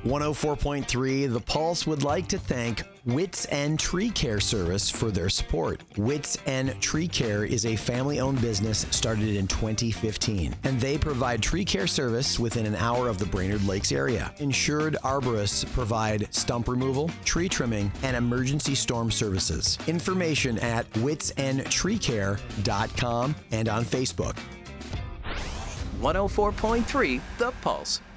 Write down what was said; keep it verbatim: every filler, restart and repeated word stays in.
one oh four point three, The Pulse would like to thank Wits End Tree Care Service for their support. Wits End Tree Care is a family-owned business started in twenty fifteen, and they provide tree care service within an hour of the Brainerd Lakes area. Insured arborists provide stump removal, tree trimming, and emergency storm services. Information at wits end tree care dot com and on Facebook. one oh four point three The Pulse.